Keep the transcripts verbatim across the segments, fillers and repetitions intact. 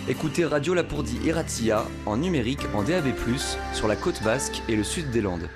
Écoutez Radio Lapourdie et Razzia en numérique en D A B plus, sur la côte basque et le sud des Landes.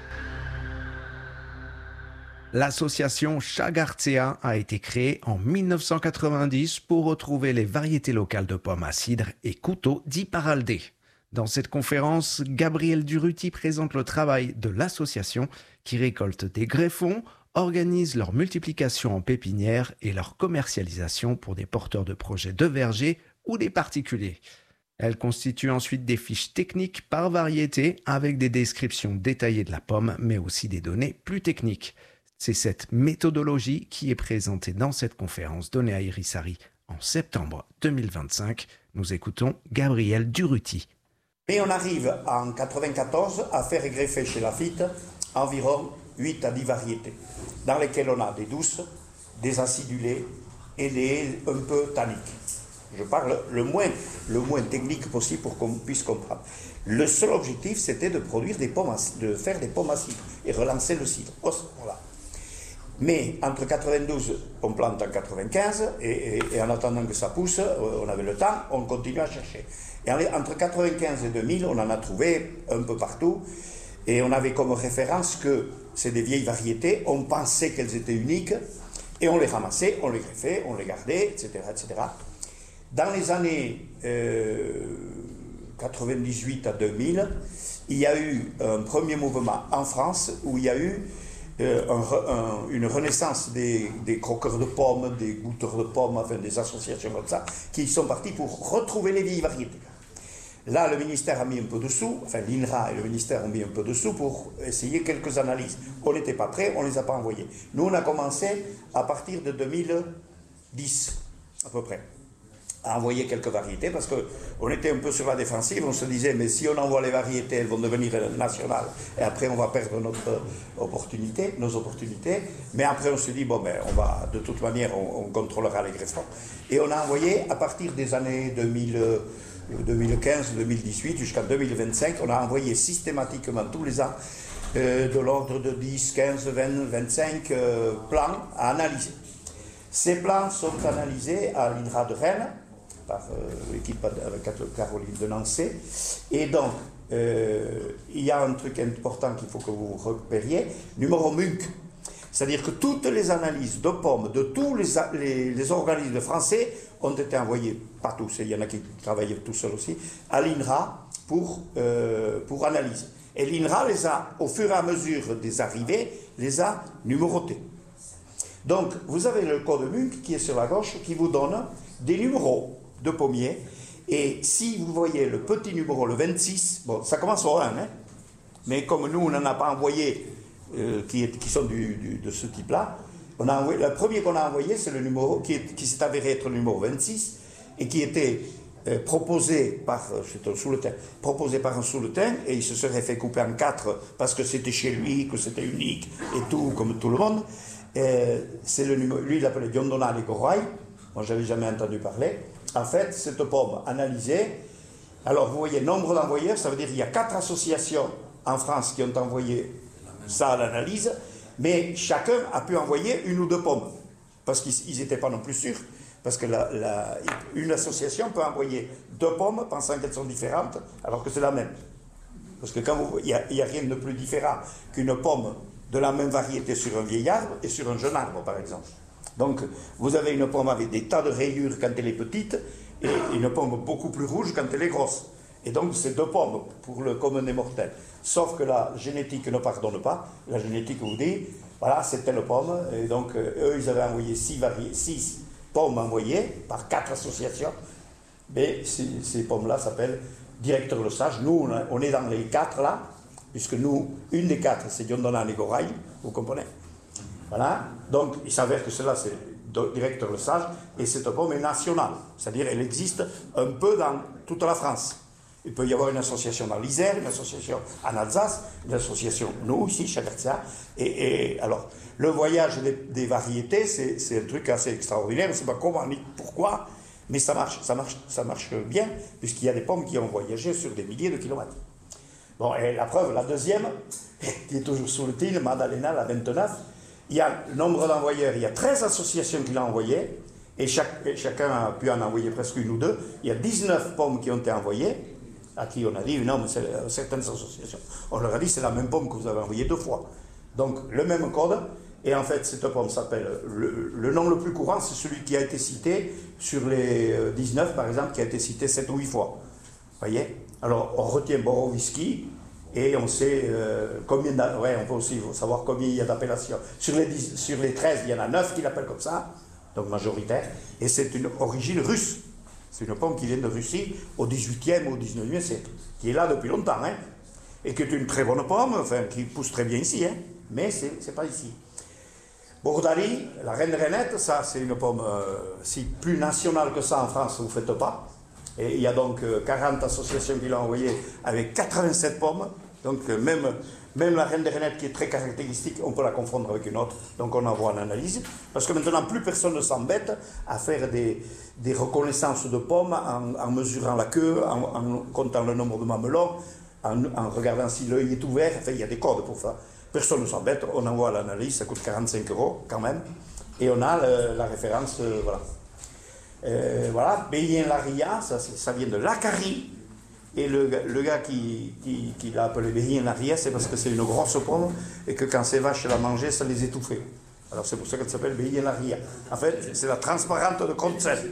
L'association Chagartzea a été créée en mille neuf cent quatre-vingt-dix pour retrouver les variétés locales de pommes à cidre et couteaux dits paraldés. Dans cette conférence, Gabriel Durruti présente le travail de l'association qui récolte des greffons, organise leur multiplication en pépinière et leur commercialisation pour des porteurs de projets de vergers ou des particuliers. Elle constitue ensuite des fiches techniques par variété avec des descriptions détaillées de la pomme, mais aussi des données plus techniques. C'est cette méthodologie qui est présentée dans cette conférence donnée à Irisari en septembre deux mille vingt-cinq. Nous écoutons Gabriel Durruti. Et on arrive en quatre-vingt-quatorze à faire greffer chez Lafite environ huit à dix variétés, dans lesquelles on a des douces, des acidulées et des un peu tanniques. Je parle le moins, le moins technique possible pour qu'on puisse comprendre. Le seul objectif, c'était de produire des pommes, de faire des pommes à cidre et relancer le cidre. Voilà. Mais entre quatre-vingt-douze, on plante en quatre-vingt-quinze, et, et, et en attendant que ça pousse, on avait le temps, on continue à chercher. Et entre quatre-vingt-quinze et deux mille, on en a trouvé un peu partout, et on avait comme référence que c'est des vieilles variétés, on pensait qu'elles étaient uniques, et on les ramassait, on les greffait, on les gardait, et cetera, et cetera. Dans les années euh, quatre-vingt-dix-huit à deux mille, il y a eu un premier mouvement en France où il y a eu Euh, un, un, une renaissance des, des croqueurs de pommes, des goûteurs de pommes, enfin des associations comme ça, qui sont partis pour retrouver les vieilles variétés. Là, le ministère a mis un peu de sous, enfin l'I N R A et le ministère ont mis un peu de sous pour essayer quelques analyses. On n'était pas prêts, on ne les a pas envoyées. Nous, on a commencé à partir de deux mille dix, à peu près, à envoyer quelques variétés, parce qu'on était un peu sur la défensive, on se disait, mais si on envoie les variétés, elles vont devenir nationales, et après on va perdre notre opportunité, nos opportunités, mais après on se dit, bon, ben, on va, de toute manière, on, on contrôlera les greffons. Et on a envoyé, à partir des années deux mille, deux mille quinze deux mille dix-huit, jusqu'en deux mille vingt-cinq, on a envoyé systématiquement tous les ans, euh, de l'ordre de dix, quinze, vingt, vingt-cinq euh, plans à analyser. Ces plans sont analysés à l'I N R A de Rennes, par euh, l'équipe avec Caroline de Nancy. Et donc, euh, il y a un truc important qu'il faut que vous repériez, numéro M U C. C'est-à-dire que toutes les analyses de pommes de tous les, les, les organismes français ont été envoyées, pas tous, il y en a qui travaillaient tout seuls aussi, à l'I N R A pour, euh, pour analyse. Et l'I N R A les a, au fur et à mesure des arrivées, les a numérotés. Donc, vous avez le code M U C qui est sur la gauche, qui vous donne des numéros de pommiers, et si vous voyez le petit numéro, le vingt-six, bon, ça commence au un, hein, mais comme nous, on n'en a pas envoyé euh, qui, est, qui sont du, du, de ce type-là, on a envoyé, le premier qu'on a envoyé, c'est le numéro qui, est, qui s'est avéré être le numéro vingt-six, et qui était euh, proposé par, c'est un sous-le-thym, proposé par un sous-le-thym, et il se serait fait couper en quatre, parce que c'était chez lui, que c'était unique, et tout, comme tout le monde. Euh, c'est le numéro, lui, il l'appelait Diondona de Goraï, moi, j'avais jamais entendu parler. En fait, cette pomme analysée, alors vous voyez, nombre d'envoyeurs, ça veut dire qu'il y a quatre associations en France qui ont envoyé ça à l'analyse, mais chacun a pu envoyer une ou deux pommes, parce qu'ils n'étaient pas non plus sûrs, parce que la, la, une association peut envoyer deux pommes pensant qu'elles sont différentes, alors que c'est la même. Parce que quand vous, il n'y a, a rien de plus différent qu'une pomme de la même variété sur un vieil arbre et sur un jeune arbre, par exemple. Donc, vous avez une pomme avec des tas de rayures quand elle est petite et une pomme beaucoup plus rouge quand elle est grosse. Et donc, c'est deux pommes pour le commun des mortels. Sauf que la génétique ne pardonne pas. La génétique vous dit, voilà, c'est telle pomme. Et donc, eux, ils avaient envoyé six, vari- six pommes envoyées par quatre associations. Mais ces, ces pommes-là s'appellent Directeur Le Sage. Nous, on est dans les quatre là, puisque nous, une des quatre, c'est Diondona et Goraï, vous comprenez? Voilà, donc il s'avère que cela c'est Directeur Le Sage, et cette pomme est nationale, c'est-à-dire elle existe un peu dans toute la France. Il peut y avoir une association dans l'Isère, une association en Alsace, une association, nous ici, Chagartzea, et, et alors le voyage des, des variétés, c'est, c'est un truc assez extraordinaire, je ne sais pas comment ni pourquoi, mais ça marche, ça marche, ça marche bien, puisqu'il y a des pommes qui ont voyagé sur des milliers de kilomètres. Bon, et la preuve, la deuxième, qui est toujours sous le titre, Madalena, la vingt-neuf, il y a le nombre d'envoyeurs, il y a treize associations qui l'ont envoyé, Et, chaque, et chacun a pu en envoyer presque une ou deux. Il y a dix-neuf pommes qui ont été envoyées, à qui on a dit, non, mais c'est, certaines associations, on leur a dit, c'est la même pomme que vous avez envoyée deux fois. Donc, le même code, et en fait, cette pomme s'appelle, le, le nom le plus courant, c'est celui qui a été cité sur les dix-neuf, par exemple, qui a été cité sept ou huit fois. Vous voyez? Alors, on retient Borowiecki, et on sait euh, combien d'a... ouais, on peut aussi savoir combien il y a d'appellations. Sur les, dix, sur les treize, il y en a neuf qui l'appellent comme ça, donc majoritaire, et c'est une origine russe. C'est une pomme qui vient de Russie au dix-huitième ou au dix-neuvième siècle, qui est là depuis longtemps, hein, et qui est une très bonne pomme, enfin, qui pousse très bien ici, hein, mais c'est, c'est pas ici. Bordali, la reine Renette, ça c'est une pomme euh, si plus nationale que ça en France, vous ne faites pas. Et il y a donc euh, quarante associations qui l'ont envoyé avec quatre-vingt-sept pommes. Donc euh, même, même la reine des Renettes qui est très caractéristique, on peut la confondre avec une autre. Donc on envoie en analyse. Parce que maintenant plus personne ne s'embête à faire des, des reconnaissances de pommes en, en mesurant la queue, en, en comptant le nombre de mamelons, en, en regardant si l'œil est ouvert. Enfin, il y a des codes pour ça. Personne ne s'embête, on envoie l'analyse, ça coûte quarante-cinq euros quand même. Et on a le, la référence, euh, voilà. Euh, voilà, Beyen-Laria, ça, ça vient de l'Acari. Et le, le gars qui, qui, qui l'a appelé Beyen-Laria, c'est parce que c'est une grosse pomme et que quand ces vaches la mangeaient, ça les étouffait. Alors c'est pour ça qu'elle s'appelle Beyen-Laria. En fait, c'est la transparente de Concept.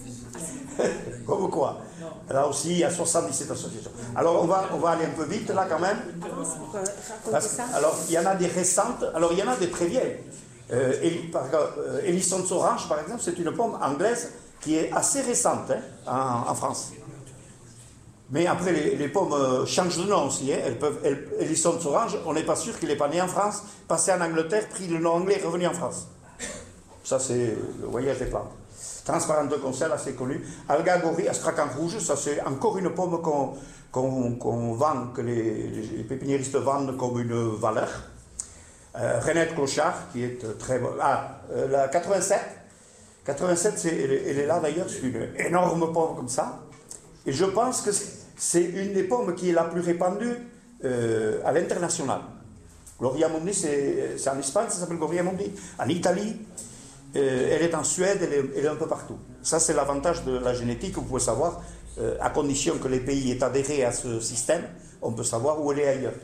Comme quoi. Là aussi, il y a soixante-dix-sept associations. Alors on va, on va aller un peu vite là quand même. Parce que, alors il y en a des récentes, alors il y en a des très vieilles. Euh, euh, Elisson's Orange, par exemple, c'est une pomme anglaise qui est assez récente hein, en, en France. Mais après, les, les pommes euh, changent de nom aussi. Hein. Elles peuvent, elles, Elisson's Orange, on n'est pas sûr qu'il n'est pas né en France, passé en Angleterre, pris le nom anglais et revenu en France. Ça, c'est le voyage des plantes. Transparente de Concel, assez connu. Algagori, Astrakhan rouge, ça c'est encore une pomme qu'on, qu'on, qu'on vend, que les, les pépiniéristes vendent comme une valeur. Euh, Renette Clochard, qui est très bonne. Ah, euh, la quatre-vingt-sept. quatre-vingt-sept, c'est, elle, elle est là d'ailleurs, c'est une énorme pomme comme ça. Et je pense que c'est, c'est une des pommes qui est la plus répandue euh, à l'international. Gloria Mundi, c'est, c'est en Espagne, ça s'appelle Gloria Mundi. En Italie, euh, elle est en Suède, elle est, elle est un peu partout. Ça, c'est l'avantage de la génétique, vous pouvez savoir, euh, à condition que les pays aient adhéré à ce système, on peut savoir où elle est ailleurs.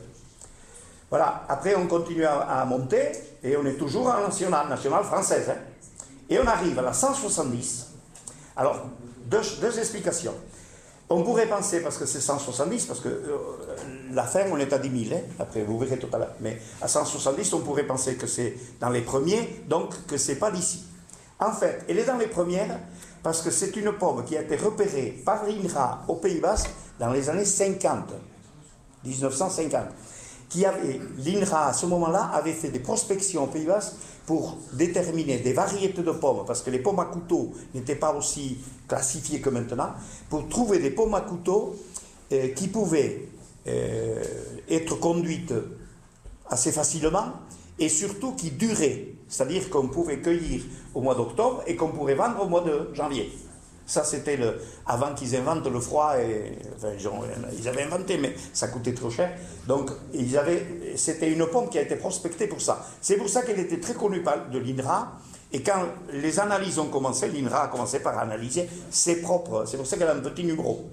Voilà, après on continue à, à monter, et on est toujours en national, national française. Hein. Et on arrive à la cent soixante-dix. Alors, deux, deux explications. On pourrait penser, parce que c'est cent soixante-dix, parce que euh, la fin, on est à dix mille, hein, après vous verrez tout à l'heure. Mais à cent soixante-dix, on pourrait penser que c'est dans les premiers, donc que c'est pas d'ici. En fait, elle est dans les premières, parce que c'est une pomme qui a été repérée par l'I N R A au Pays Basque dans les années cinquante, dix-neuf cent cinquante. Qui avait, l'I N R A à ce moment-là avait fait des prospections au Pays Basque pour déterminer des variétés de pommes, parce que les pommes à couteau n'étaient pas aussi classifiées que maintenant, pour trouver des pommes à couteau euh, qui pouvaient euh, être conduites assez facilement et surtout qui duraient, c'est-à-dire qu'on pouvait cueillir au mois d'octobre et qu'on pourrait vendre au mois de janvier. Ça, c'était le, avant qu'ils inventent le froid, et, enfin, ils, ont, ils avaient inventé, mais ça coûtait trop cher. Donc, ils avaient, c'était une pomme qui a été prospectée pour ça. C'est pour ça qu'elle était très connue par, de l'I N R A. Et quand les analyses ont commencé, l'I N R A a commencé par analyser ses propres. C'est pour ça qu'elle a un petit numéro.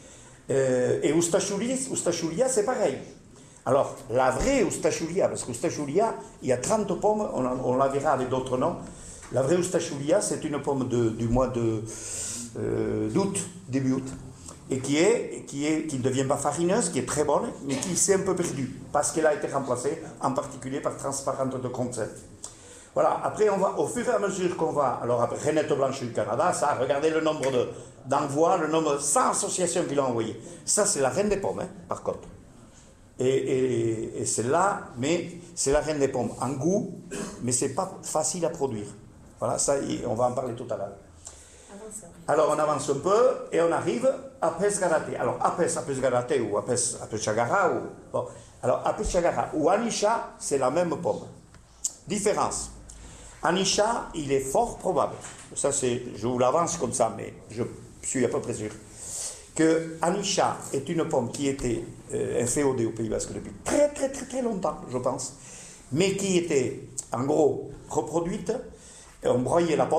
Euh, et Ustachulia, Ustachulia, c'est pareil. Alors, la vraie Ustachulia, parce qu'Ustachulia, il y a trente pommes, on, on la verra avec d'autres noms. La vraie Ustachulia, c'est une pomme de, du mois de... Euh, d'août, début août, et qui est, qui est, qui ne devient pas farineuse, qui est très bonne, mais qui s'est un peu perdue, parce qu'elle a été remplacée, en particulier par transparente de Concept. Voilà, après on va, au fur et à mesure qu'on va, alors après Renette Blanche du Canada, ça, regardez le nombre de, d'envois, le nombre de cent associations qu'il a envoyées. Ça, c'est la reine des pommes, hein, par contre. Et, et, et c'est là, mais c'est la reine des pommes en goût, mais c'est pas facile à produire. Voilà, ça, on va en parler tout à l'heure. Alors on avance un peu et on arrive à Apes-Garate. Alors Apes, Apes-Garate ou Apes, Apes-Chagara ou... Bon. Alors Apes-Chagara ou Anisha, c'est la même pomme. Différence. Anisha, il est fort probable, ça c'est, je vous l'avance comme ça, mais je suis à peu près sûr, que Anisha est une pomme qui était euh, inféodée au Pays Basque depuis très très très très longtemps, je pense, mais qui était en gros reproduite, et on broyait la pomme,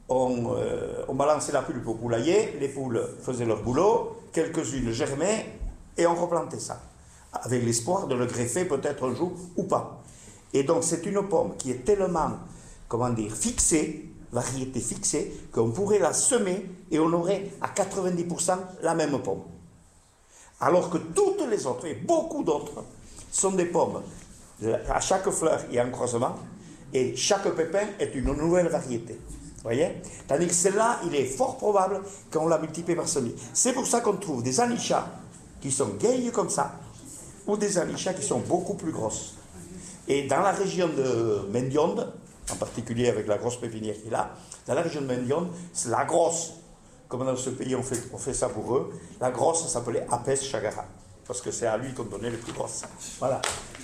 on, euh, on balançait la pulpe au poulailler, les poules faisaient leur boulot, quelques-unes germaient et on replantait ça, avec l'espoir de le greffer peut-être un jour ou pas. Et donc c'est une pomme qui est tellement, comment dire, fixée, variété fixée, qu'on pourrait la semer et on aurait à quatre-vingt-dix pour cent la même pomme. Alors que toutes les autres, et beaucoup d'autres, sont des pommes. À chaque fleur, il y a un croisement, et chaque pépin est une nouvelle variété. Vous voyez? Tandis que celle-là, il est fort probable qu'on la multiplie par semis. C'est pour ça qu'on trouve des anichas qui sont gailles comme ça, ou des anichas qui sont beaucoup plus grosses. Et dans la région de Mendionde, en particulier avec la grosse pépinière qu'il a, dans la région de Mendionde, c'est la grosse. Comme dans ce pays, on fait, on fait ça pour eux. La grosse, ça s'appelait Apes Chagara, parce que c'est à lui qu'on donnait les plus grosses. Voilà.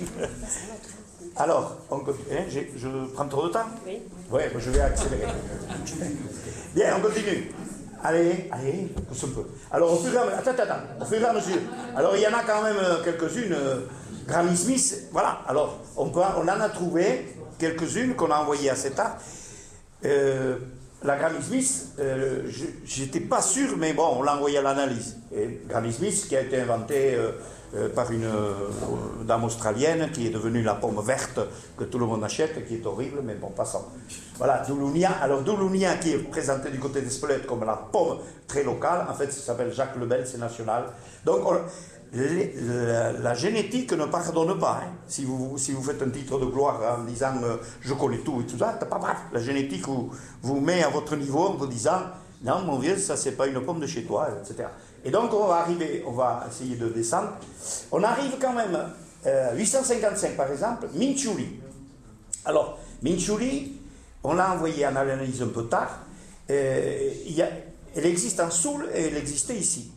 Alors, on continue. Hein, je prends trop de temps? Oui. Oui, je vais accélérer. Bien, on continue. Allez, allez, pousse un peu. Alors, au fur et à mesure, attends, attends, au fur et à mesure. Alors, il y en a quand même quelques-unes. Euh, Granny Smith, voilà. Alors, on, peut, on en a trouvé quelques-unes qu'on a envoyées à CETA. Euh, la Granny Smith, euh, j'étais pas sûr, mais bon, on l'a envoyée à l'analyse. Et Granny Smith, qui a été inventée euh, euh, par une euh, dame australienne, qui est devenue la pomme verte que tout le monde achète, qui est horrible, mais bon, passons. Voilà, Doulounia. Alors, Doulounia, qui est présenté du côté d'Espelette comme la pomme très locale, en fait, ça s'appelle Jacques Lebel, c'est national. Donc, on, Les, la, la génétique ne pardonne pas. Hein. Si, vous, si vous faites un titre de gloire en disant euh, je connais tout et tout ça, pas bref. La génétique vous, vous met à votre niveau en vous disant non, mon vieux, ça c'est pas une pomme de chez toi, et cetera. Et donc on va arriver, on va essayer de descendre. On arrive quand même euh, huit cent cinquante-cinq par exemple, Minchouli. Alors, Minchouli, on l'a envoyé en analyse un peu tard. Euh, il y a, elle existe en Soule et elle existait ici.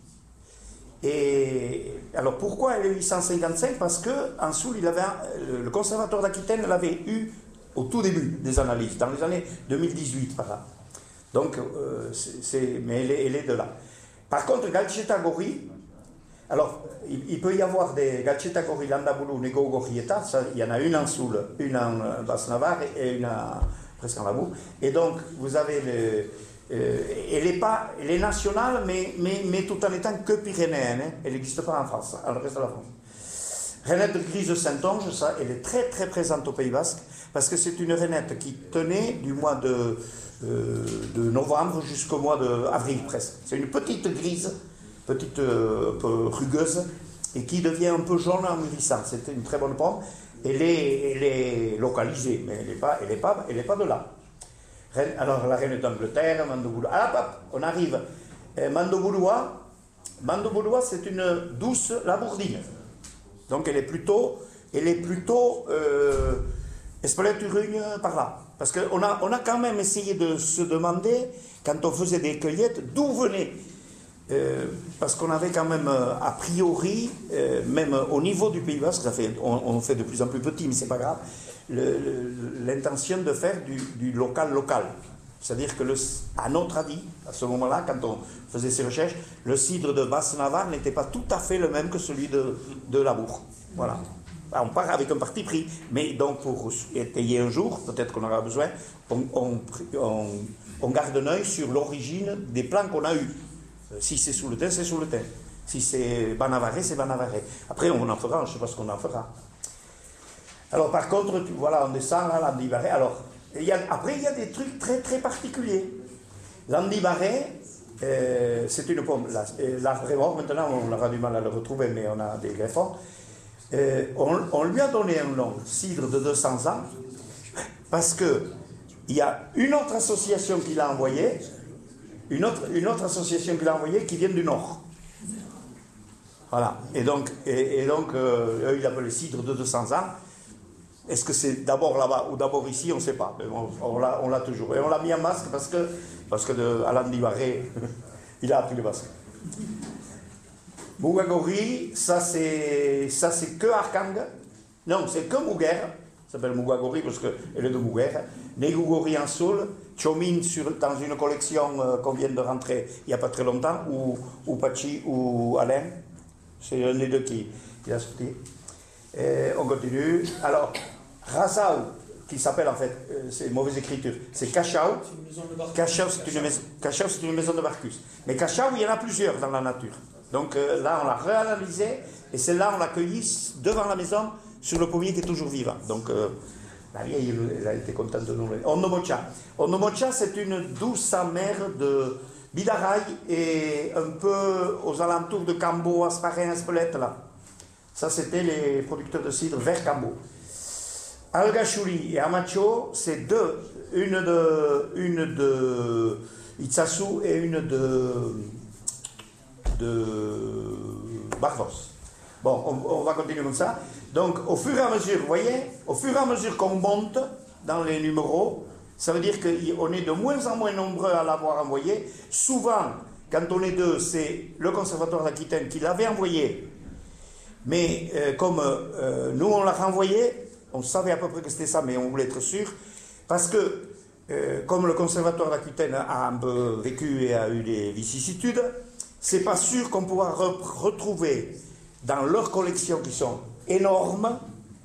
Et alors pourquoi elle est huit cent cinquante-cinq? Parce qu'en Soule, il avait un, le conservatoire d'Aquitaine l'avait eu au tout début des analyses, dans les années deux mille dix-huit par là. Donc, euh, c'est, c'est, mais elle est, elle est de là. Par contre, Galcheta Gori, alors il, il peut y avoir des Galcheta Gori, Landabulu, Nego Gorieta, ça, il y en a une en Soule, une en Basse-Navarre et une en, presque en Labour. Et donc, vous avez le. Euh, elle est pas, elle est nationale, mais, mais, mais tout en étant que pyrénéenne. Hein. Elle n'existe pas en France, dans le reste de la France. Renette grise de Saint-Onge, ça, elle est très très présente au Pays Basque, parce que c'est une renette qui tenait du mois de, euh, de novembre jusqu'au mois d'avril presque. C'est une petite grise, petite euh, un peu rugueuse, et qui devient un peu jaune en mûrissant. C'était une très bonne pomme. Elle est, elle est localisée, mais elle n'est pas, elle est pas, elle est pas de là. Alors la reine d'Angleterre, Mandoboulois. Ah, hop, on arrive. Eh, Mandoboulois, Mandoboulois, c'est une douce labourdine. Donc elle est plutôt, elle est plutôt euh, Espelette-Urugne par là. Parce qu'on a, on a quand même essayé de se demander, quand on faisait des cueillettes, d'où venait. Euh, parce qu'on avait quand même, euh, a priori, euh, même au niveau du Pays Basque, ça fait, on, on fait de plus en plus petit, mais c'est pas grave, le, le, l'intention de faire du, du local-local. C'est-à-dire que, le, à notre avis, à ce moment-là, quand on faisait ces recherches, le cidre de Basse-Navarre n'était pas tout à fait le même que celui de, de Labour. Voilà. On part avec un parti pris. Mais donc, pour étayer un jour, peut-être qu'on aura besoin, on, on, on, on garde un œil sur l'origine des plants qu'on a eus. Si c'est sous le thym, c'est sous le thym. Si c'est Banavaré, c'est Banavaré. Après, on en fera, je ne sais pas ce qu'on en fera. Alors, par contre, tu, voilà, on descend là, l'Andivaré. Alors, il y a, après, il y a des trucs très, très particuliers. L'Andivaré, euh, c'est une pomme. L'arbre est mort, maintenant, on aura du mal à le retrouver, mais on a des greffons. Euh, on, on lui a donné un nom, cidre de deux cents ans, parce qu'il y a une autre association qui l'a envoyé, Une autre, une autre association qui l'a envoyé qui vient du Nord. Voilà. Et donc, et, et donc euh, eux, ils l'appellent cidre de deux cents ans. Est-ce que c'est d'abord là-bas ou d'abord ici? On ne sait pas. Mais on, on, l'a, on l'a toujours. Et on l'a mis en masque parce que, parce que de, Alain Divaré, il a appris le basque. Mougagori, ça c'est, ça c'est que Arkang. Non, c'est que Mouguer. Ça s'appelle Mougagori parce qu'elle est de Mouguer. Négougori en Soule. Chomine sur, dans une collection euh, qu'on vient de rentrer il n'y a pas très longtemps, ou, ou Pachi ou Alain, c'est un des deux qui, qui a sorti. Et on continue. Alors, Rasau, qui s'appelle en fait, euh, c'est une mauvaise écriture, c'est Cachao. Cachao, c'est une, maison, Cachao, c'est une maison de Barcus. Mais Cachao, il y en a plusieurs dans la nature. Donc euh, là, on l'a réanalysé, et celle-là, on l'a cueillie devant la maison, sur le pommier qui est toujours vivant. Donc, euh, la vieille, elle a été contente de nous. Onomocha. Onomocha, c'est une douce amère de Bidaraï et un peu aux alentours de Cambo, Asparin, Espelette, là. Ça, c'était les producteurs de cidre vers Cambo. Algachuli et Amacho, c'est deux. Une de, une de Itzasu et une de, de Barros. Bon, on, on va continuer comme ça. Donc, au fur et à mesure, vous voyez, au fur et à mesure qu'on monte dans les numéros, ça veut dire qu'on est de moins en moins nombreux à l'avoir envoyé. Souvent, quand on est deux, c'est le Conservatoire d'Aquitaine qui l'avait envoyé. Mais euh, comme euh, nous, on l'a renvoyé, on savait à peu près que c'était ça, mais on voulait être sûr. Parce que, euh, comme le Conservatoire d'Aquitaine a un peu vécu et a eu des vicissitudes, c'est pas sûr qu'on pourra re retrouver dans leurs collections qui sont énormes,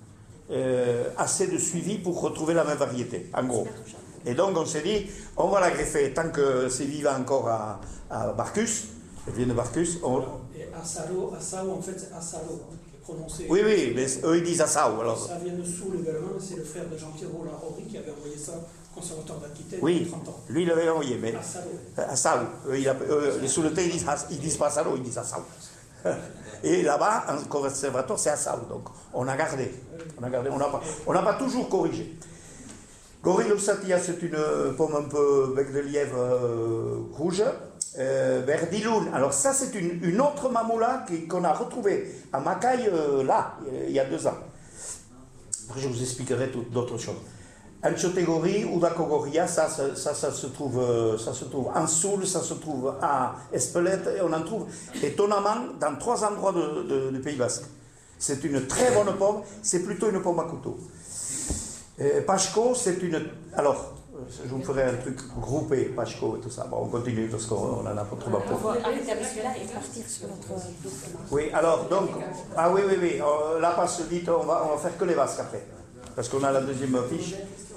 euh, assez de suivi pour retrouver la même variété, en gros. Et donc on s'est dit, on va la greffer tant que c'est vivant encore à, à Barcus, elle vient de Barcus. On... Et Assalo, Assao, en fait, c'est Assalo, hein, qui est prononcé. Oui, oui, mais eux ils disent Assao. Alors. Ça vient de Soule également, c'est le frère de Jean-Pierre Larori qui avait envoyé ça au Conservatoire d'Aquitaine oui, il y a trente ans. Lui il l'avait envoyé, mais. Assalo. Assao. Eux, il a, eux, les Souletais ils disent, ils disent pas Assalo, ils disent Assao. Et là-bas, en conservatoire, c'est Assao. Donc, on a gardé. On a gardé. On n'a pas, on n'a pas toujours corrigé. Gorillosatia, c'est une pomme un peu bec de lièvre euh, rouge. Euh, Verdiloun. Alors, ça, c'est une, une autre mamoula qu'on a retrouvée à Macaille, euh, là, il y a deux ans. Après, je vous expliquerai d'autres choses. Anchotegori, Udakogoria, ça, ça, ça, ça, se trouve, ça se trouve en Soule, ça se trouve à Espelette, et on en trouve étonnamment dans trois endroits de, de, du Pays Basque. C'est une très bonne pomme, c'est plutôt une pomme à couteau. Euh, Pachko, c'est une... Alors, je vous ferai un truc groupé, Pachko et tout ça. Bon, on continue parce qu'on en a pas trop. On va arrêter avec celui-là et partir sur notre document. Oui, alors, donc... Ah oui, oui, oui, là, passe vite, on va, on va faire que les Basques après. Parce qu'on a la deuxième fiche.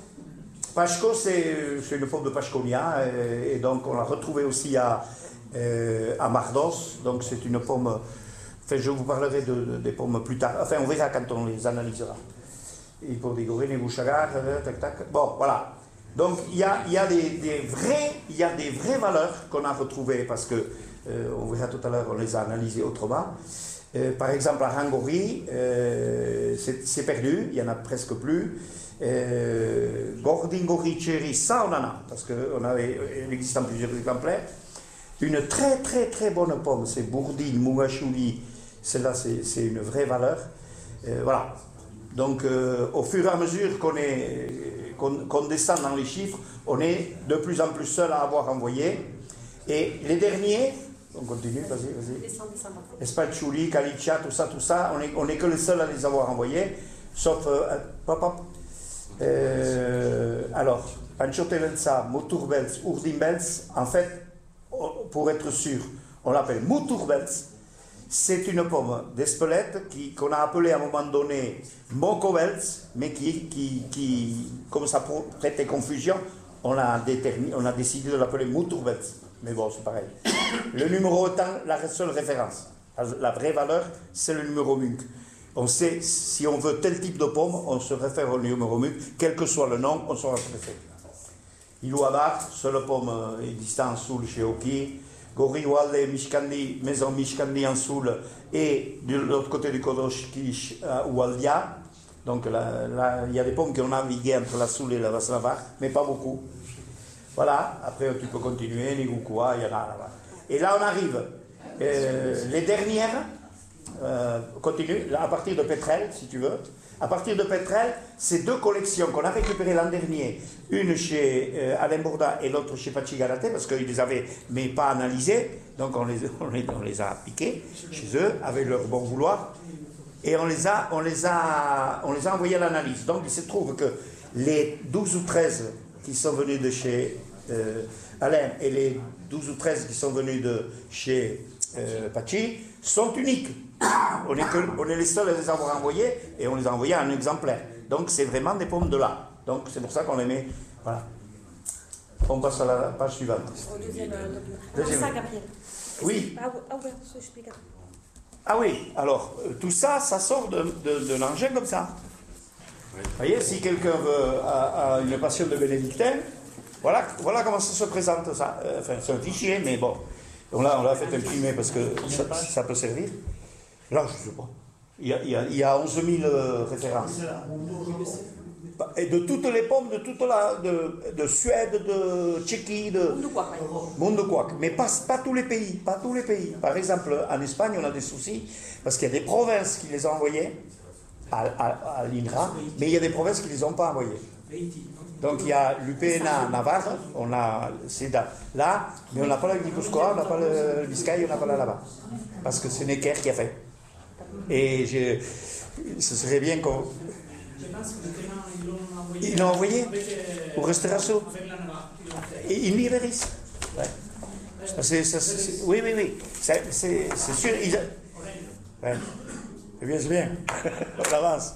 Pachko, c'est une pomme de Pachkonia, et, et donc on l'a retrouvée aussi à, euh, à Mardos. Donc c'est une pomme. Enfin, je vous parlerai de, de, des pommes plus tard. Enfin, on verra quand on les analysera. Et pour des gorées, les bouchagards, tac, tac. Bon, voilà. Donc il y a, y a des, des vraies, il y a des vraies valeurs qu'on a retrouvées parce que euh, on verra tout à l'heure, on les a analysées autrement. Euh, par exemple, à Rangori, euh, c'est perdu, il n'y en a presque plus. Euh, Gordingori Cherry, ça on en a, parce qu'il existe en plusieurs exemplaires. Une très très très bonne pomme, c'est Bourdine, Mougachouli, celle-là c'est une vraie valeur. Euh, voilà. Donc euh, au fur et à mesure qu'on qu'on qu'on descend dans les chiffres, on est de plus en plus seul à avoir envoyé. Et les derniers, on continue, vas-y, vas-y. Espalchouli, Calicia, tout ça, tout ça, on est, on est que les seuls à les avoir envoyés, sauf euh, hop, hop. Euh, alors, Panchotevelsa, Moturbels, Urdimbels, en fait, pour être sûr, on l'appelle Muturbels. C'est une pomme d'Espelette qu'on a appelée à un moment donné Mocovels, mais qui, qui, qui, comme ça prêtait confusion, on a, déterminé, on a décidé de l'appeler Muturbels. Mais bon, c'est pareil. Le numéro étant la seule référence. La vraie valeur, c'est le numéro M U C. On sait, si on veut tel type de pomme, on se réfère au numéro M U C, quel que soit le nom, on sera préfet. Ilouabat, seule pomme existante en Soule chez Oki. Goriwale, Mishkandi, maison Mishkandi en Soule, et de l'autre côté du Kodoshkish, à Oualdia. Donc là, là, il y a des pommes qui ont navigué entre la Soule et la Vaslava, mais pas beaucoup. Voilà, après tu peux continuer, Nigukua, il y en a là-bas. Et là on arrive, euh, les dernières, euh, continue, là, à partir de Petrel, si tu veux. À partir de Petrel, c'est deux collections qu'on a récupérées l'an dernier, une chez euh, Alain Bourda et l'autre chez Pachi Galaté, parce qu'ils les avaient, mais pas analysées, donc on les, on les, on les a appliquées chez eux, avec leur bon vouloir, et on les a, on les a, on les a envoyés à l'analyse. Donc il se trouve que les douze ou treize qui sont venus de chez euh, Alain et les douze ou treize qui sont venus de chez euh, Pachi sont uniques. On est, que, on est les seuls à les avoir envoyés et on les a envoyés en exemplaire. Donc c'est vraiment des pommes de là. Donc c'est pour ça qu'on les met. Voilà. On passe à la page suivante. Au deuxième euh, document. Deuxième. Alors ça, Gabriel. Oui. Ah, ah ouais, ça explique. Ah oui, alors euh, tout ça, ça sort de, de, de l'engin comme ça. Vous voyez, si quelqu'un veut, a, a une passion de bénédictin, voilà, voilà comment ça se présente ça. Euh, enfin, c'est un fichier, mais bon. On l'a, on l'a fait imprimer parce que ça, ça peut servir. Là, je ne sais pas. Il y a, il y a, il y a onze mille euh, références. Et de toutes les pommes, de toute la, de, de Suède, de Tchéquie, de monde quoi. Mais pas, pas tous les pays, pas tous les pays. Par exemple, en Espagne, on a des soucis parce qu'il y a des provinces qui les ont envoyés à, à, à l'I N R A, mais il y a des provinces qui ne les ont pas envoyés. Donc il y a l'U P N A Navarre, on a c'est là, mais on n'a pas la Guipuscoa, on n'a pas le Biscaye, on n'a pas la là-bas. Parce que c'est Necker qui a fait. Et je, ce serait bien qu'on... Je pense que les terrains, ils l'ont envoyé. Ils l'ont envoyé avec, euh, au Restaurasso. Avec la Navarre, ils l'ont fait. Et in Liberis. Ouais. C'est, c'est, c'est, oui, oui, oui. C'est, c'est, c'est sûr. Ils a... ouais. C'est bien, c'est bien. On avance.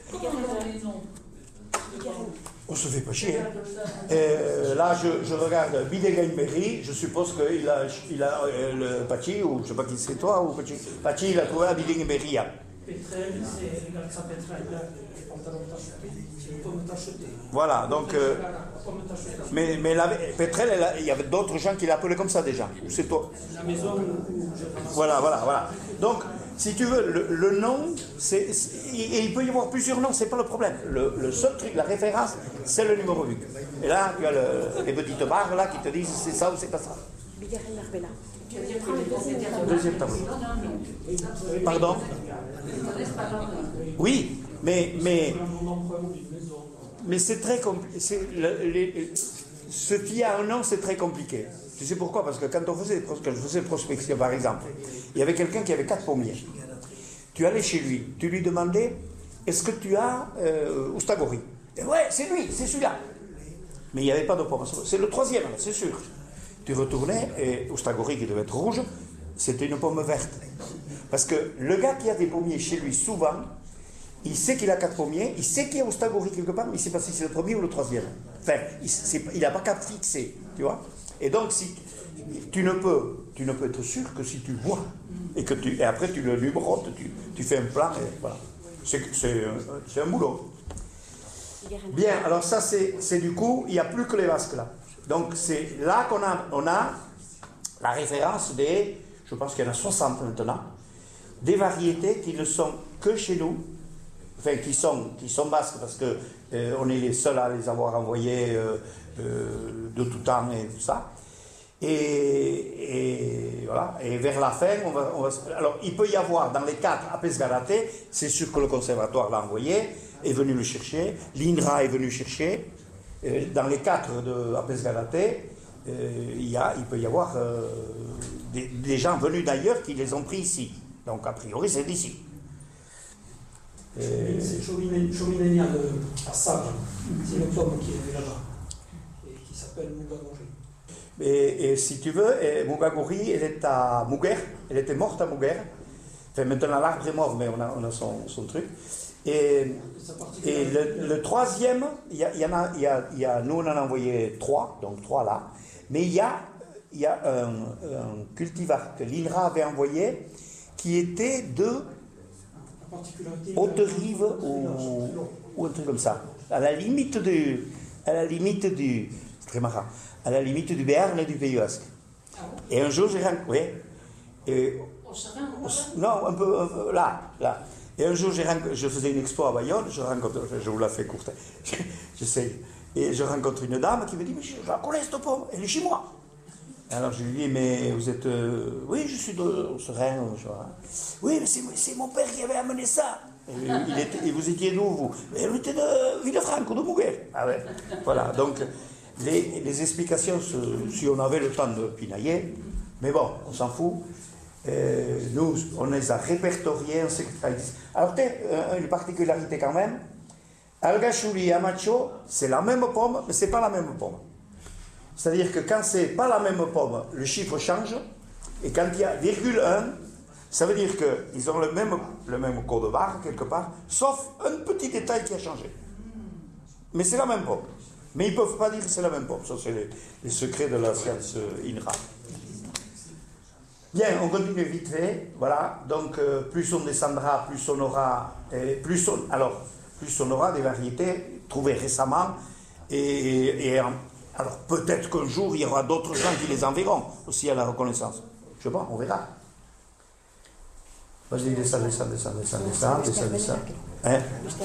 On se fait pas chier. Hein. Euh, là, je, je regarde Bidegheim-Berry. Je suppose qu'il a, il a euh, le Pachi, ou je ne sais pas qui c'est toi, ou Pachi. Pachi, il a trouvé à Bidegheim-Berry. Hein. Pétrel, c'est regarde ça, Pétrel, là, les pantalons tachetés, c'est les pommes tachetées. Voilà, donc. Euh, mais mais la, Pétrel, elle a, il y avait d'autres gens qui l'appelaient comme ça déjà. Ou c'est toi? La maison où je Voilà, voilà, voilà. Donc, si tu veux, le, le nom, c'est, c'est, et il peut y avoir plusieurs noms, c'est pas le problème. Le, le seul truc, la référence, c'est le numéro huit. Et là, tu as le, les petites barres là qui te disent c'est ça ou c'est pas ça. Deuxième tableau. Pardon? Oui, mais, mais, mais c'est très compliqué. Ce qui a un nom, c'est très compliqué. Tu sais pourquoi? Parce que quand on faisait, quand je faisais prospection, par exemple, il y avait quelqu'un qui avait quatre pommiers. Tu allais chez lui, tu lui demandais, est-ce que tu as euh, Oustagori? Et ouais, c'est lui, c'est celui-là. Mais il n'y avait pas de pommes. C'est le troisième, c'est sûr. Tu retournais, et Oustagori, qui devait être rouge, c'était une pomme verte. Parce que le gars qui a des pommiers chez lui, souvent, il sait qu'il a quatre pommiers, il sait qu'il y a Oustagori quelque part, mais il ne sait pas si c'est le premier ou le troisième. Enfin, il n'a pas qu'à fixer, tu vois. Et donc, si tu ne peux, tu ne peux être sûr que si tu vois, et, que tu, et après tu le numérotes, tu, tu fais un plan, et voilà. C'est, c'est, c'est un boulot. Bien, alors ça, c'est, c'est du coup, il n'y a plus que les vasques là. Donc, c'est là qu'on a, on a la référence des, je pense qu'il y en a soixante maintenant, des variétés qui ne sont que chez nous, enfin, qui sont, qui sont basques, parce qu'on euh, est les seuls à les avoir envoyées euh, euh, de tout temps et tout ça. Et, et voilà. Et vers la fin, on va, on va... Alors, il peut y avoir dans les quatre à Pesgarate, c'est sûr que le conservatoire l'a envoyé, est venu le chercher, l'I N R A est venu chercher. Euh, dans les quatre de à Pesgarate, euh, il, y a, il peut y avoir euh, des, des gens venus d'ailleurs qui les ont pris ici. Donc, a priori, c'est d'ici. Et... C'est Chominenia à Sable, c'est le pomme qui est là-bas, et qui s'appelle Mugagori. Et, et si tu veux, Mugagori, elle est à Muguer, elle était morte à Muguer. Enfin, maintenant l'arbre est mort, mais on a, on a son, son truc. Et, et le, le troisième, il y, y en a, y a, y a, nous on en a envoyé trois, donc trois là, mais il y a, y a un, un cultivar que l'I N R A avait envoyé qui était de Haute-Rive ou, ou un truc comme ça, à la limite du, à la limite du, c'est très marrant, à la limite du Béarn et du Pays Basque. Et un jour j'ai rencontré, et, non, un peu, un peu là, là. Et un jour, j'ai, je faisais une expo à Bayonne, je rencontre, je vous la fais courte, j'essaie, et je rencontre une dame qui me dit, mais je, je la connais cette pomme, elle est chez moi. Alors je lui dis, mais vous êtes, euh, oui, je suis de Serein, je vois. Oui, mais c'est, c'est mon père qui avait amené ça. Et, il était, et vous étiez d'où, vous? Elle était de Villefranche, de Muguer. Ah ouais, voilà, donc les, les explications, si on avait le temps de pinailler, mais bon, on s'en fout. Euh, nous, on les a répertoriés, on sait que ça existe. Alors, euh, une particularité quand même, Algachouli et Amacho, c'est la même pomme, mais c'est pas la même pomme. C'est-à-dire que quand c'est pas la même pomme, le chiffre change, et quand il y a virgule un, ça veut dire qu'ils ont le même, le même code barre quelque part, sauf un petit détail qui a changé. mais c'est la même pomme. Mais ils ne peuvent pas dire que c'est la même pomme. Ça, c'est les, les secrets de la science euh, INRA. Bien, on continue vite fait. Voilà. Donc, euh, plus on descendra, plus on aura... Euh, plus on, alors, plus on aura des variétés trouvées récemment. Et, et alors, peut-être qu'un jour, il y aura d'autres gens qui les enverront aussi à la reconnaissance. Je sais pas, on verra. Vas-y, descends, descends, descends, descends, descends, descends, descends. Hein?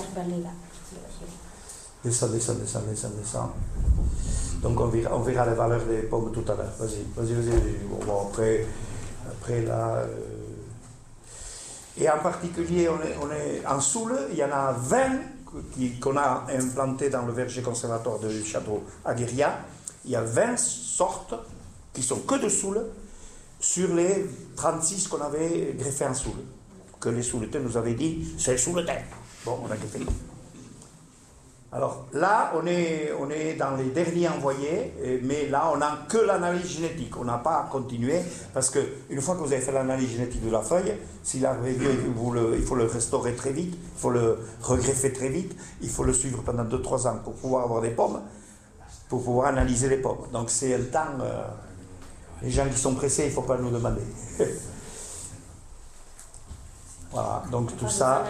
Descends, descends, descends, descends, descends. Donc on verra, on verra les valeurs des pommes tout à l'heure. Vas-y, vas-y, vas-y. vas-y. Bon, après, après là... Euh... Et en particulier, on est, on est en Soule, il y en a vingt qui, qu'on a implantés dans le verger conservatoire du château Aguiria. Il y a vingt sortes qui sont que de Soule sur les trente-six qu'on avait greffés en Soule. Que les Souletins nous avaient dit, c'est le Souletin. Bon, on a greffé. Alors là, on est, on est dans les derniers envoyés, mais là, on n'a que l'analyse génétique. On n'a pas continué, parce qu'une fois que vous avez fait l'analyse génétique de la feuille, s'il arrive vieux, il faut le restaurer très vite, il faut le regreffer très vite, il faut le suivre pendant deux trois ans pour pouvoir avoir des pommes, pour pouvoir analyser les pommes. Donc c'est un temps... Euh, les gens qui sont pressés, il ne faut pas nous demander. Voilà, donc tout ça...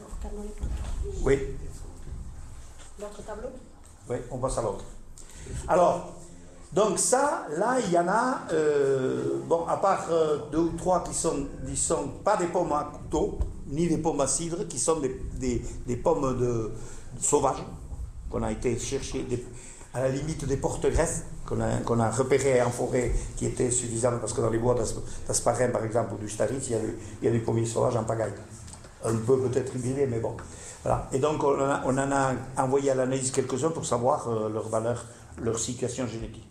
Oui. L'autre tableau? Oui, on passe à l'autre. Alors, donc ça, là, il y en a, euh, bon, à part euh, deux ou trois qui sont, qui sont pas des pommes à couteau, ni des pommes à cidre, qui sont des, des, des pommes de, de sauvages, qu'on a été chercher des, à la limite des porte-greffes, qu'on a, qu'on a repérées en forêt, qui étaient suffisantes, parce que dans les bois d'Asparin, par exemple, ou du Staritz, il y a, il y a des pommiers sauvages en pagaille. Un peu peut-être hybridés, mais bon. Voilà. Et donc, on en a, on en a envoyé à l'analyse quelques-uns pour savoir euh, leur valeur, leur situation génétique.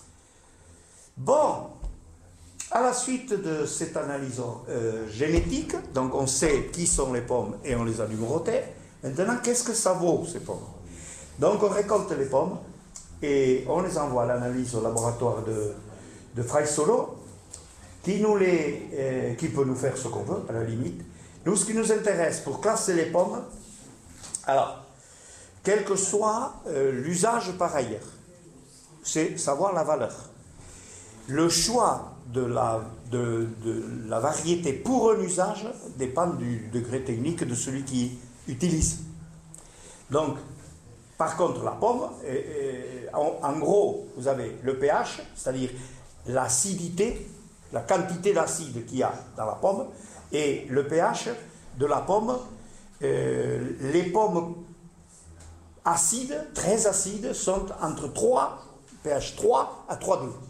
Bon, à la suite de cette analyse euh, génétique, donc on sait qui sont les pommes et on les a numérotées. Maintenant, qu'est-ce que ça vaut, ces pommes? Donc, on récolte les pommes et on les envoie à l'analyse au laboratoire de, de Fraissolo, qui, nous les, euh, qui peut nous faire ce qu'on veut, à la limite. Nous, ce qui nous intéresse pour classer les pommes, alors, quel que soit euh, l'usage par ailleurs, c'est savoir la valeur. Le choix de la, de, de la variété pour un usage dépend du degré technique de celui qui utilise. Donc, par contre, la pomme, euh, euh, en, en gros, vous avez le pH, c'est-à-dire l'acidité, la quantité d'acide qu'il y a dans la pomme, et le pH de la pomme. Euh, les pommes acides, très acides, sont entre trois, pH trois à trois virgule deux.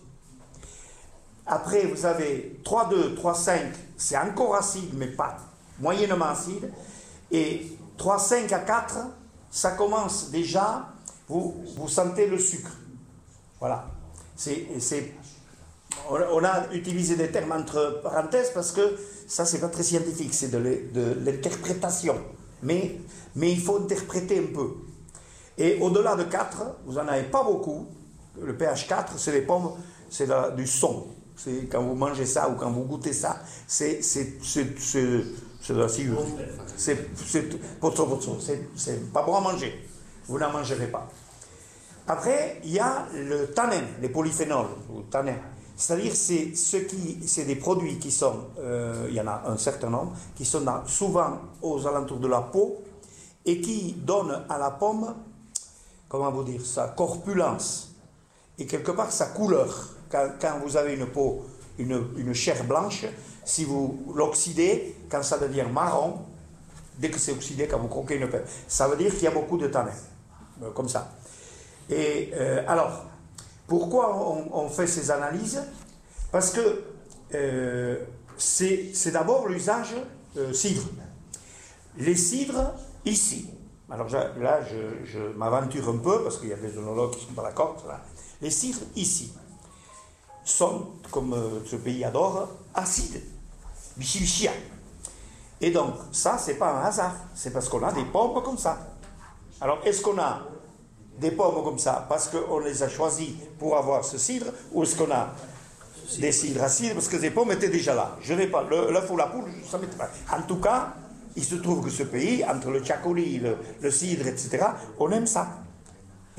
Après, vous avez trois virgule deux, trois virgule cinq, c'est encore acide, mais pas moyennement acide. Et trois virgule cinq à quatre, ça commence déjà, vous, vous sentez le sucre. Voilà. C'est, c'est, on a utilisé des termes entre parenthèses parce que ça, c'est pas très scientifique, c'est de, de l'interprétation. Mais, mais il faut interpréter un peu. Et au-delà de quatre, vous n'en avez pas beaucoup. Le pH quatre, c'est les pommes, c'est la, du son. C'est quand vous mangez ça ou quand vous goûtez ça, c'est, c'est, c'est, c'est, c'est de la sciure. C'est, c'est, c'est, c'est pas bon à manger. Vous n'en mangerez pas. Après, il y a le tanin, les polyphénols, ou tanins. C'est-à-dire, c'est, ce qui, c'est des produits qui sont, euh, il y en a un certain nombre, qui sont dans, souvent aux alentours de la peau et qui donnent à la pomme, comment vous dire, sa corpulence et quelque part sa couleur. Quand, quand vous avez une peau, une, une chair blanche, si vous l'oxydez, quand ça devient marron, dès que c'est oxydé, quand vous croquez une pelle, ça veut dire qu'il y a beaucoup de tanins, euh, comme ça. Et euh, alors, pourquoi on, on fait ces analyses? Parce que euh, c'est, c'est d'abord l'usage euh, cidre. Les cidres, ici, alors là je, je m'aventure un peu, parce qu'il y a des œnologues qui ne sont pas d'accord, là. Les cidres, ici, sont, comme euh, ce pays adore, acides, bichibichia. Et donc, ça, c'est pas un hasard, c'est parce qu'on a des pommes comme ça. Alors, est-ce qu'on a des pommes comme ça parce qu'on les a choisis pour avoir ce cidre, ou est-ce qu'on a des cidres acides parce que les pommes étaient déjà là? Je n'ai pas, le, l'œuf ou la poule, ça m'était pas. En tout cas, il se trouve que ce pays, entre le tchakoli, le, le cidre, et cetera, on aime ça.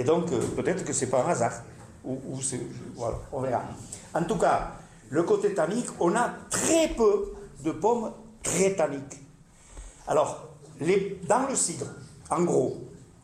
Et donc, euh, peut-être que c'est pas un hasard. Ou, ou c'est, voilà, on verra. En tout cas, le côté tannique, on a très peu de pommes très tanniques. Alors, les, dans le cidre, en gros,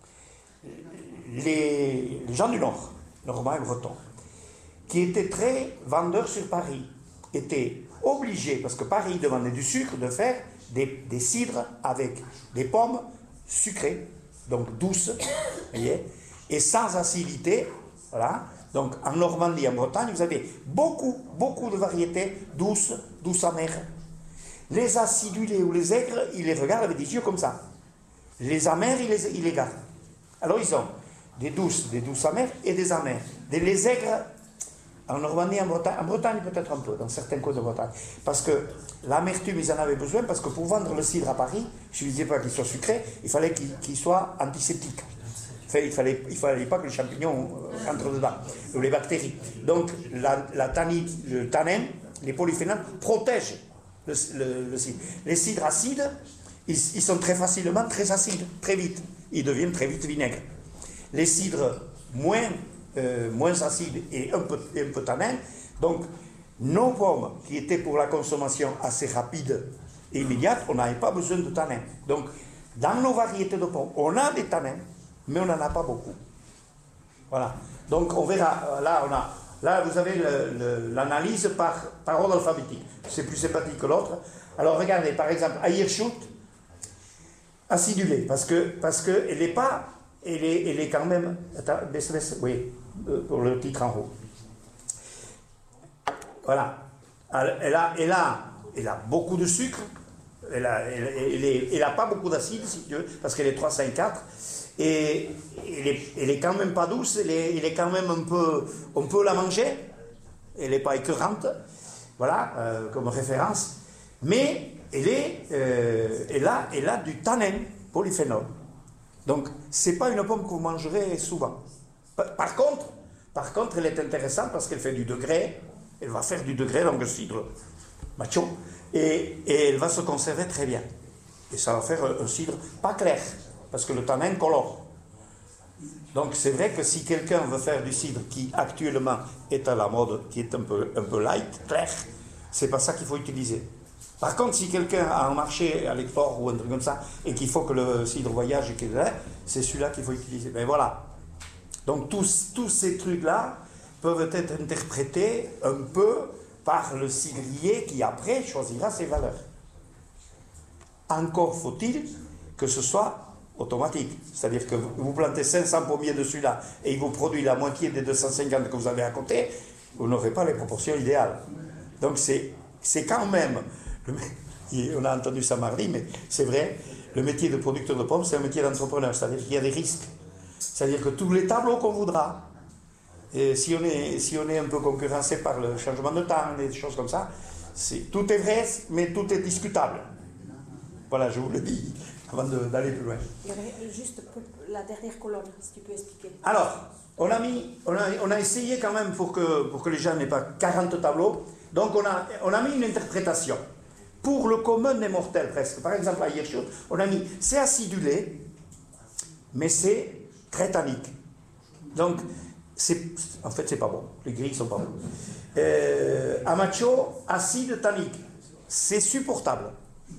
les, les gens du Nord, normands et bretons, qui étaient très vendeurs sur Paris, étaient obligés, parce que Paris demandait du sucre, de faire des, des cidres avec des pommes sucrées, donc douces, voyez, et sans acidité, voilà. Donc en Normandie, en Bretagne, vous avez beaucoup, beaucoup de variétés douces, douces amères. Les acidulés ou les aigres, ils les regardent avec des yeux comme ça. Les amères, ils les, ils les gardent. Alors ils ont des douces, des douces amères et des amères. Des, les aigres, en Normandie, en Bretagne, en Bretagne peut-être un peu, dans certains coins de Bretagne. Parce que l'amertume, ils en avaient besoin, parce que pour vendre le cidre à Paris, je ne disais pas qu'il soit sucré, il fallait qu'il, qu'il soit antiseptique. Il ne fallait, il fallait pas que les champignons rentrent dedans, ou les bactéries. Donc la, la tannite, le tanin, les polyphénols protègent le, le, le cidre. Les cidres acides, ils, ils sont très facilement très acides, très vite. Ils deviennent très vite vinaigres. Les cidres moins, euh, moins acides et un peu, un peu tanins, donc nos pommes qui étaient pour la consommation assez rapide et immédiate, on n'avait pas besoin de tanins. Donc dans nos variétés de pommes, on a des tanins, mais on n'en a pas beaucoup. Voilà. Donc on verra, là, on a, là vous avez le, le, l'analyse par, par ordre alphabétique. C'est plus sympathique que l'autre. Alors regardez, par exemple, Ayerschut, acidulé, parce que parce que elle n'est pas, elle est, elle est quand même, attends, baisse, baisse, oui, pour le titre en haut. Voilà. Elle, elle, a, elle, a, elle a beaucoup de sucre, elle n'a elle, elle est, elle a pas beaucoup d'acide, si tu veux, parce qu'elle est trois, cinq, quatre. Et elle est, elle est quand même pas douce, elle est, elle est quand même un peu, on peut la manger, elle n'est pas écœurante, voilà, euh, comme référence, mais elle, est, euh, elle, a, elle a du tanin, polyphénol. Donc, ce n'est pas une pomme que vous mangerez souvent. Par, par contre, par contre, elle est intéressante parce qu'elle fait du degré, elle va faire du degré dans le cidre macho, et, et elle va se conserver très bien. Et ça va faire un, un cidre pas clair, parce que le tanin colore. Donc c'est vrai que si quelqu'un veut faire du cidre qui actuellement est à la mode, qui est un peu, un peu light, clair, c'est pas ça qu'il faut utiliser. Par contre, si quelqu'un a un marché à l'export ou un truc comme ça, et qu'il faut que le cidre voyage, c'est celui-là qu'il faut utiliser. Ben voilà. Donc tous, tous ces trucs-là peuvent être interprétés un peu par le cidrier qui après choisira ses valeurs. Encore faut-il que ce soit automatique. C'est-à-dire que vous plantez cinq cents pommiers dessus là et il vous produit la moitié des deux cent cinquante que vous avez à côté, vous n'aurez pas les proportions idéales. Donc c'est, c'est quand même, on a entendu ça mardi, mais c'est vrai, le métier de producteur de pommes, c'est un métier d'entrepreneur, c'est-à-dire qu'il y a des risques. C'est-à-dire que tous les tableaux qu'on voudra, et si on est, si on est un peu concurrencé par le changement de temps, des choses comme ça, c'est, tout est vrai, mais tout est discutable. Voilà, je vous le dis, avant de, d'aller plus loin. Juste pour la dernière colonne, si tu peux expliquer. Alors, on a, mis, on a, on a essayé quand même pour que, pour que les gens n'aient pas quarante tableaux, donc on a, on a mis une interprétation. Pour le commun des mortels presque, par exemple à Ayerschut, on a mis, c'est acidulé, mais c'est très tannique. Donc, c'est, en fait, c'est pas bon. Les grilles sont pas bons. Euh, Amacho, acide tannique, c'est supportable.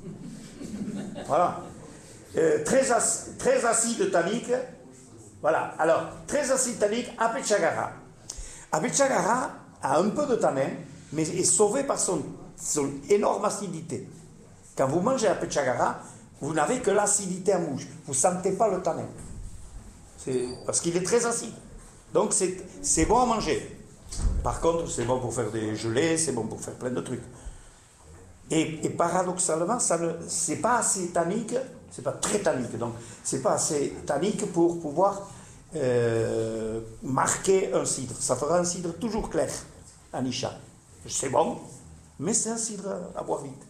Voilà. Euh, très, ac- très acide tannique. Voilà. Alors, très acide tannique, Apechagara. Apechagara a un peu de tanin, mais est sauvé par son, son énorme acidité. Quand vous mangez Apechagara, vous n'avez que l'acidité en bouche. Vous ne sentez pas le tanin. C'est parce qu'il est très acide. Donc, c'est, c'est bon à manger. Par contre, c'est bon pour faire des gelées, c'est bon pour faire plein de trucs. Et, et paradoxalement, ça ne, c'est pas assez tannique, c'est pas très tannique, donc c'est pas assez tannique pour pouvoir euh, marquer un cidre. Ça fera un cidre toujours clair, un Isha. C'est bon, mais c'est un cidre à boire vite.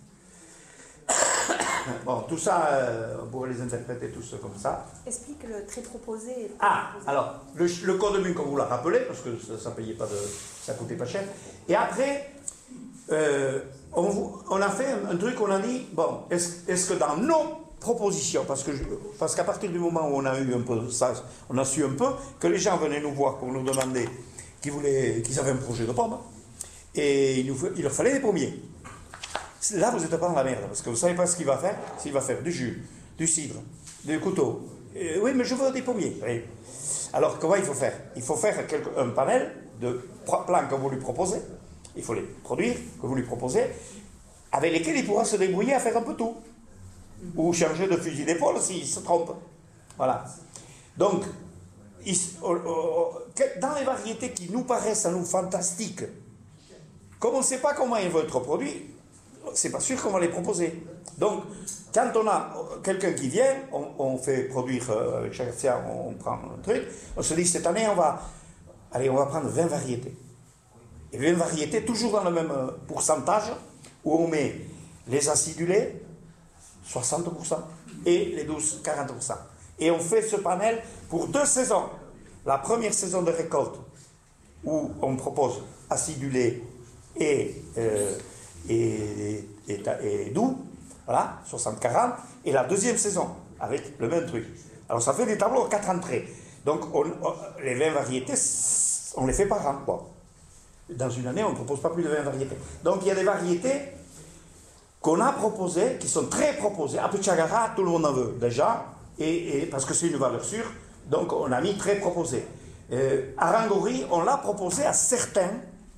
Bon, tout ça, euh, on pourrait les interpréter tous comme ça. Explique le trait proposé. Ah, alors, le, le code mu, comme vous l'a rappelé, parce que ça, ça payait pas de, ça coûtait pas cher. Et après, euh, on, on a fait un, un truc, on a dit, bon, est-ce, est-ce que dans nos proposition, parce que je, parce qu'à partir du moment où on a eu un peu ça, on a su un peu que les gens venaient nous voir pour nous demander qu'ils voulaient, qu'ils avaient un projet de pomme, et il, nous, il leur fallait des pommiers. Là, vous n'êtes pas dans la merde, parce que vous ne savez pas ce qu'il va faire. S'il va faire du jus, du cidre, du couteau. Euh, oui, mais je veux des pommiers. Oui. Alors, comment il faut faire? Il faut faire quelque, un panel de plants que vous lui proposez. Il faut les produire, que vous lui proposez, avec lesquels il pourra se débrouiller à faire un peu tout. Ou changer de fusil d'épaule s'il se trompe. Voilà. Donc, il, dans les variétés qui nous paraissent à nous fantastiques, comme on ne sait pas comment ils vont être produits, c'est pas sûr qu'on va les proposer. Donc, quand on a quelqu'un qui vient, on, on fait produire, euh, avec Chagartia, on, on prend un truc, on se dit, cette année, on va, allez, on va prendre vingt variétés. Et vingt variétés, toujours dans le même pourcentage, où on met les acidulés, soixante pour cent, et les douces, quarante pour cent. Et on fait ce panel pour deux saisons. La première saison de récolte, où on propose acidulé et, euh, et, et, et doux, voilà, soixante quarante, et la deuxième saison, avec le même truc. Alors ça fait des tableaux à quatre entrées. Donc on, on, les vingt variétés, on les fait par an, quoi. Dans une année, on ne propose pas plus de vingt variétés. Donc il y a des variétés qu'on a proposées, qui sont très proposées. À Pichagara, tout le monde en veut déjà, et, et, parce que c'est une valeur sûre, donc on a mis très proposé. Euh, à Rangori, on l'a proposé à certains,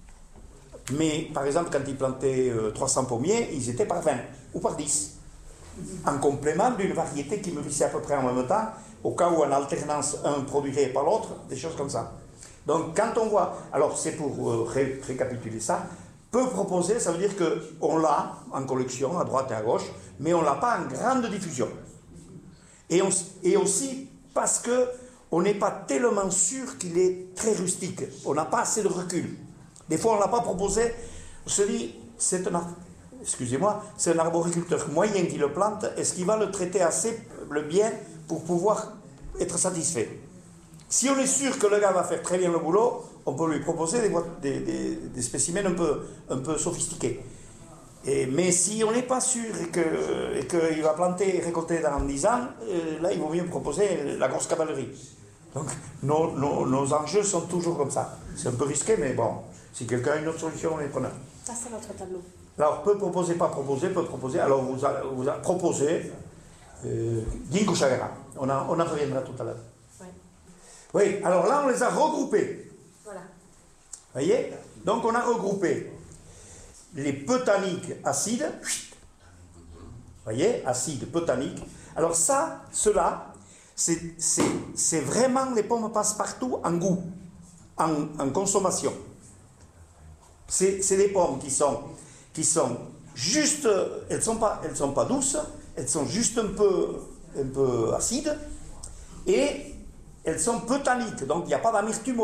mais par exemple, quand ils plantaient euh, trois cents pommiers, ils étaient par vingt ou par dix, en complément d'une variété qui mûrissait à peu près en même temps, au cas où en alternance, un produirait pas l'autre, des choses comme ça. Donc quand on voit, alors c'est pour euh, ré, récapituler ça, peu proposer, ça veut dire qu'on l'a en collection à droite et à gauche, mais on ne l'a pas en grande diffusion. Et, on, et aussi parce qu'on n'est pas tellement sûr qu'il est très rustique, on n'a pas assez de recul. Des fois on ne l'a pas proposé, on se dit, c'est un, excusez-moi, c'est un arboriculteur moyen qui le plante, est-ce qu'il va le traiter assez le bien pour pouvoir être satisfait? Si on est sûr que le gars va faire très bien le boulot, on peut lui proposer des, des, des, des spécimens un peu, un peu sophistiqués. Et, mais si on n'est pas sûr et qu'il que va planter et récolter dans dix ans, euh, là il vaut mieux proposer la grosse cavalerie. Donc nos, nos, nos enjeux sont toujours comme ça. C'est un peu risqué, mais bon, si quelqu'un a une autre solution, on est preneur. Ça, c'est votre tableau. Alors, peut proposer, pas proposer, peut proposer. Alors, vous, a, vous a proposé euh, Ginkgo Chagara. On, a, on en reviendra tout à l'heure. Ouais. Oui, alors là, on les a regroupés. Voilà. Vous voyez? Donc, on a regroupé les peut-tanniques acides. Vous voyez? Acides, peut-tanniques. Alors ça, cela, c'est vraiment les pommes passe-partout en goût, en, en consommation. C'est des pommes qui sont, qui sont juste, elles ne sont, elles sont pas douces, elles sont juste un peu, un peu acides, et elles sont peu tanniques, donc il n'y a pas d'amertume.